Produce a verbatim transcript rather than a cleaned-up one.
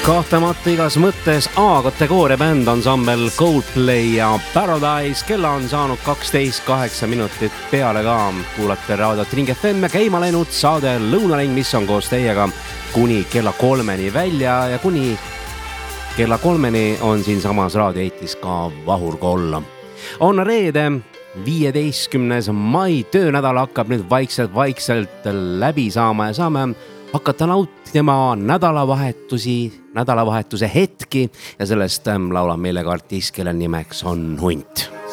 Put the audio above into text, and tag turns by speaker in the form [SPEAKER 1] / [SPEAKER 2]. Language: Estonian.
[SPEAKER 1] Kahtlemata igas mõttes A-kategooria bänd ansambel Coldplay ja Paradise. Kella on saanud kaksteist kaheksa minutit peale ka. Kuulate raadiot Ring F M ja käima läinud saade Lõunaring, mis on koos teiega kuni kella kolmeni välja ja kuni kella kolmeni on siin samas raadioeitis ka vahurga olla. On reede, viieteistkümnes mai, töönädal hakkab nüüd vaikselt-vaikselt läbi saama ja saame hakata nautima nädalavahetusi, nädalavahetuse hetki ja sellest laulab meile ka artist, kelle nimeks on Hunt.